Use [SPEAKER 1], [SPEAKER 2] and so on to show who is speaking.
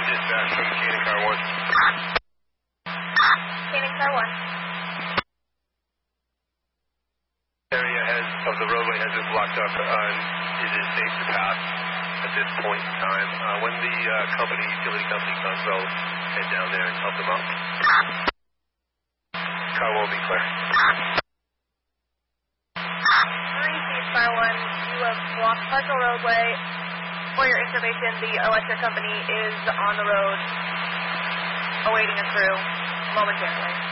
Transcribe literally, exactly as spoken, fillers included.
[SPEAKER 1] dispatch from Canning Car one.
[SPEAKER 2] Canning Car one.
[SPEAKER 1] Area has, of the roadway has been blocked up. Uh, it is safe to pass at this point in time. Uh, when the uh, company, utility company comes, they'll head down there and help them out. Car one will be clear.
[SPEAKER 2] three Chief Car one, you have blocked partial roadway. For your information, the electric company is on the road awaiting a crew momentarily.